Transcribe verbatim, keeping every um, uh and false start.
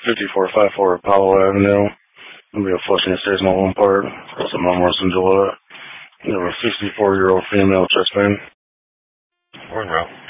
fifty-four fifty-four Apollo Avenue. I'll be a Flushing Estates Mobile Park. Some Morris and Gillette. You have a sixty-four-year-old female chest pain. Morning, bro.